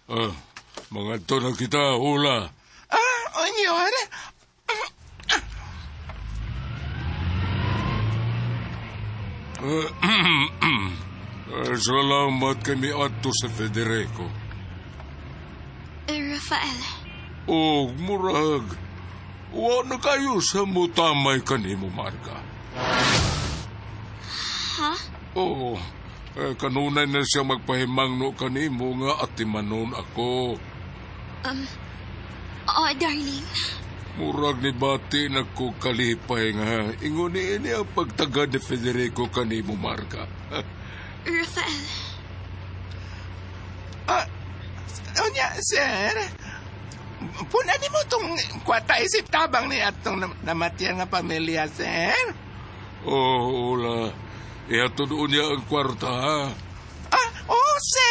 Mga to na kita, Ula. Onyor? Salamat kami ato sa Federico. Rafael. Murag. Wa na kayo sa mutamay kanimo, Marga. Ha? Kanunay na siya magpahimangno kanimo nga atimanon ako. Darling. Murag ni bati na ko kalipay nga. Ingon ini ang pagtagad ni Federico kanimo, Marga. Rafael. Onya, sir. Punan mo itong kwata isip tabang ni atong namatyan nga pamilya, sir. Ula. Ihatod niya ang kwarta, ha? Sir.